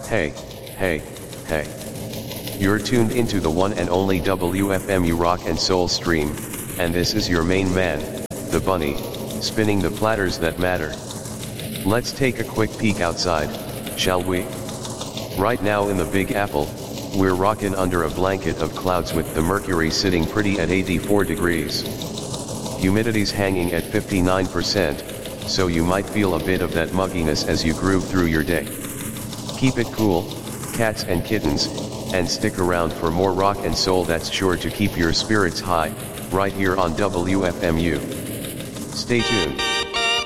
Hey, hey, hey. You're tuned into the one and only WFMU Rock and Soul stream, and this is your main man, the Bunny, spinning the platters that matter. Let's take a quick peek outside, shall we? Right now in the Big Apple, we're rockin' under a blanket of clouds with the mercury sitting pretty at 84 degrees. Humidity's hanging at 59%, so you might feel a bit of that mugginess as you groove through your day. Keep it cool, cats and kittens, and stick around for more rock and soul that's sure to keep your spirits high, right here on WFMU. Stay tuned.